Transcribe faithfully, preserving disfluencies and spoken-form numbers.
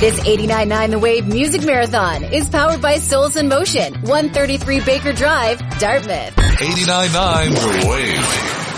This eighty-nine point nine The Wave Music Marathon is powered by Souls in Motion, one thirty-three Baker Drive, Dartmouth. eighty-nine point nine The Wave.